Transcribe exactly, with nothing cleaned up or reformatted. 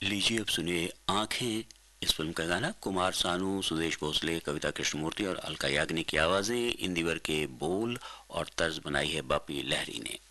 लीजिए अब सुनिए आंखें। इस फिल्म का गाना कुमार सानू, सुदेश भोसले, कविता कृष्णमूर्ति और अलका याग्निक की आवाजें, इंदिवर के बोल और तर्ज बनाई है बापी लहरी ने।